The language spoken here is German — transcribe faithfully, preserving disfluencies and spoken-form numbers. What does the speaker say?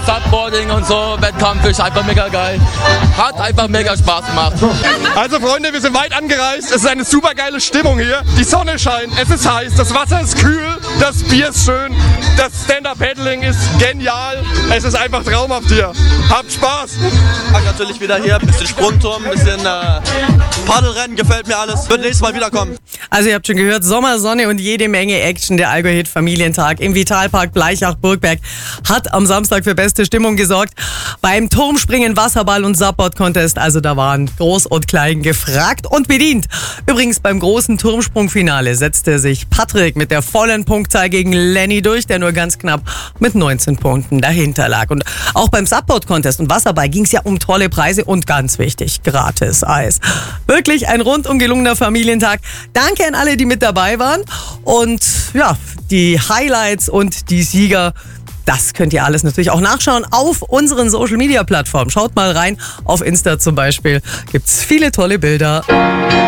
Subboarding und so, Wettkampf ist einfach mega geil. Hat einfach mega Spaß gemacht. Also Freunde, wir sind weit angereist. Es ist eine super geile Stimmung hier. Die Sonne scheint, es ist heiß, das Wasser ist kühl, das Bier ist schön, das Stand-Up-Paddling ist genial. Es ist einfach traumhaft hier. Habt Spaß! Natürlich wieder hier, ein bisschen Sprungturm, ein bisschen äh, Paddelrennen, gefällt mir alles. Wird nächstes Mal wiederkommen. Also ihr habt schon gehört, Sommer, Sonne und jede Menge Action. Der Allgäu-Hit Familientag im Vitalpark Blaichach-Burgberg hat am Samstag für beste Stimmung gesorgt. Beim Turmspringen, Wasserball und Subboard-Contest, also da waren Groß und Klein gefragt und bedient. Übrigens beim großen Turmsprungfinale setzte sich Patrick mit der vollen Punktzahl gegen Lenny durch, der nur ganz knapp mit neunzehn Punkten dahinter lag. Und auch beim Subboard-Contest und Wasserball ging es ja um tolle Preise und ganz wichtig, gratis Eis. Wirklich ein rundum gelungener Familientag. Danke an alle, die mit dabei waren. Und ja, die Highlights und die Sieger, das könnt ihr alles natürlich auch nachschauen auf unseren Social-Media-Plattformen. Schaut mal rein, auf Insta zum Beispiel gibt's viele tolle Bilder.